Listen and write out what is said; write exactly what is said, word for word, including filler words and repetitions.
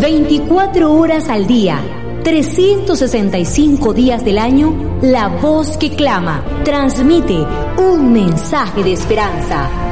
veinticuatro horas al día, trescientos sesenta y cinco días del año, la voz que clama transmite un mensaje de esperanza.